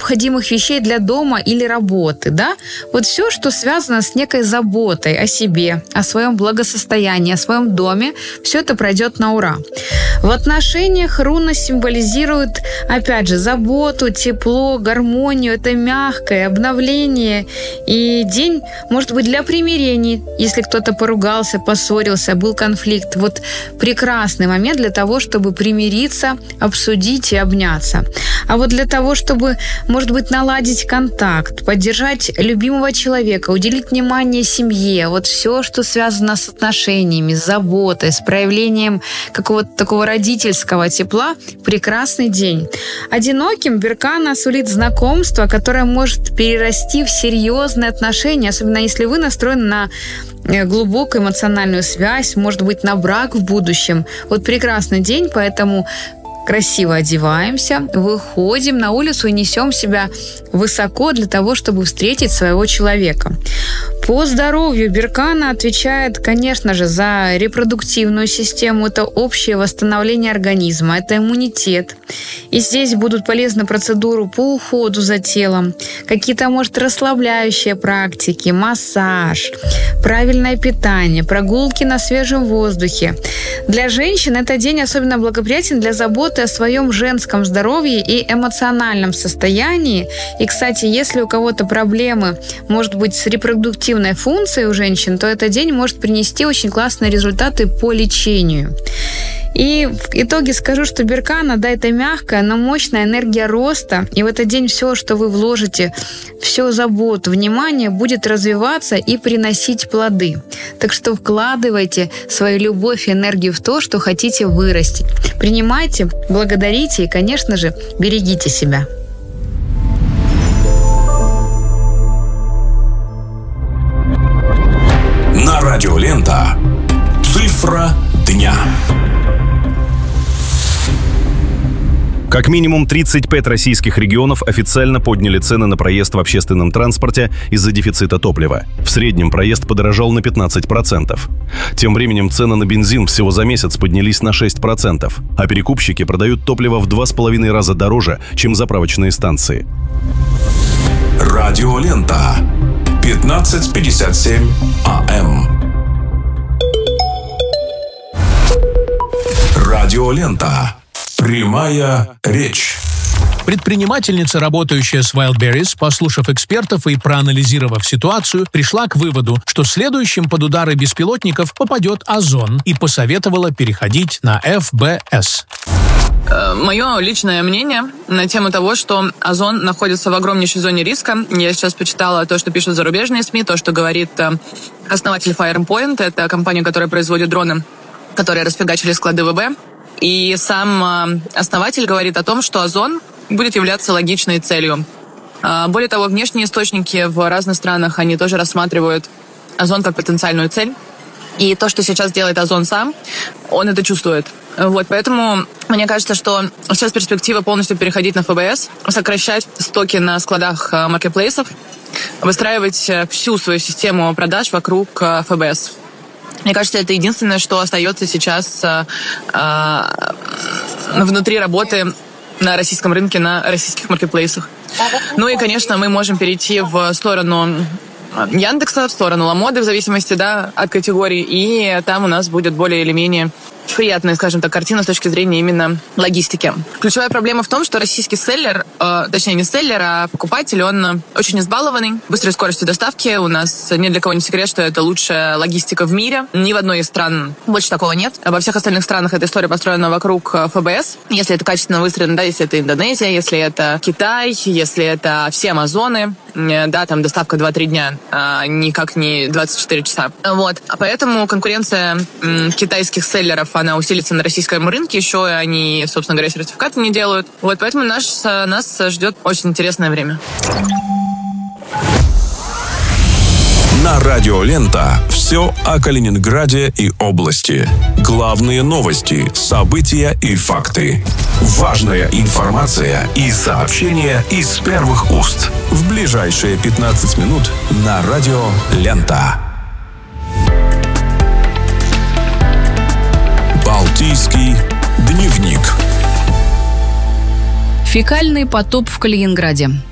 необходимых вещей для дома или работы, да? Вот все, что связано с некой заботой о себе, о своем благосостоянии, о своем доме, все это пройдет на ура. В отношениях руна символизирует, опять же, заботу, тепло, гармонию, это мягкое обновление. И день, может быть, для примирений, если кто-то поругался, поссорился, был конфликт. Вот прекрасный момент для того, чтобы примириться, обсудить и обняться. А вот для того, чтобы, может быть, наладить контакт, поддержать любимого человека, уделить внимание семье, вот все, что связано с отношениями, с заботой, с проявлением какого-то такого родительского тепла, прекрасный день. Одиноким Беркана сулит знакомство, которое может перерасти в серьезные отношения, особенно если вы настроены на глубокую эмоциональную связь, может быть, на брак в будущем. Вот прекрасный день, поэтому красиво одеваемся, выходим на улицу и несем себя высоко для того, чтобы встретить своего человека. По здоровью Беркана отвечает, конечно же, за репродуктивную систему. Это общее восстановление организма, это иммунитет. И здесь будут полезны процедуры по уходу за телом, какие-то, может, расслабляющие практики, массаж, правильное питание, прогулки на свежем воздухе. Для женщин этот день особенно благоприятен для заботы о своем женском здоровье и эмоциональном состоянии. И, кстати, если у кого-то проблемы, может быть, с репродуктивной функцией у женщин, то этот день может принести очень классные результаты по лечению. И в итоге скажу, что Беркана, да, это мягкая, но мощная энергия роста. И в этот день все, что вы вложите, всю заботу, внимание, будет развиваться и приносить плоды. Так что вкладывайте свою любовь и энергию в то, что хотите вырастить. Принимайте, благодарите и, конечно же, берегите себя. На радио Лента. Цифра дня. Как минимум 35 российских регионов официально подняли цены на проезд в общественном транспорте из-за дефицита топлива. В среднем проезд подорожал на 15%. Тем временем цены на бензин всего за месяц поднялись на 6%, а перекупщики продают топливо в 2,5 раза дороже, чем заправочные станции. Радио Лента. 15:57 АМ. Радио Лента. Прямая речь. Предпринимательница, работающая с Wildberries, послушав экспертов и проанализировав ситуацию, пришла к выводу, что следующим под удары беспилотников попадет Озон, и посоветовала переходить на ФБС. Мое личное мнение на тему того, что Озон находится в огромнейшей зоне риска. Я сейчас почитала то, что пишут зарубежные СМИ, то, что говорит основатель FirePoint. Это компания, которая производит дроны, которые расфигачили склады ВБ. И сам основатель говорит о том, что Озон будет являться логичной целью. Более того, внешние источники в разных странах, они тоже рассматривают Озон как потенциальную цель. И то, что сейчас делает Озон сам, он это чувствует. Вот, поэтому мне кажется, что сейчас перспектива полностью переходить на ФБС, сокращать стоки на складах маркетплейсов, выстраивать всю свою систему продаж вокруг ФБС. Мне кажется, это единственное, что остается сейчас внутри работы на российском рынке, на российских маркетплейсах. Ну и, конечно, мы можем перейти в сторону Яндекса, в сторону Ламоды, в зависимости, да, от категории, и там у нас будет более или менее приятная, скажем так, картина с точки зрения именно логистики. Ключевая проблема в том, что российский селлер, точнее не селлер, а покупатель, он очень избалованный быстрой скоростью доставки. У нас ни для кого не секрет, что это лучшая логистика в мире. Ни в одной из стран больше такого нет. Во всех остальных странах эта история построена вокруг ФБС. Если это качественно выстроено, да, если это Индонезия, если это Китай, если это все Амазоны, да, там доставка 2-3 дня, никак не 24 часа. Вот. Поэтому конкуренция китайских селлеров, она усилится на российском рынке, еще они, собственно говоря, сертификаты не делают. Вот, поэтому нас ждет очень интересное время. На радио Лента все о Калининграде и области. Главные новости, события и факты. Важная информация и сообщения из первых уст. В ближайшие 15 минут на радио Лента. Балтийский дневник. Фекальный потоп в Калининграде.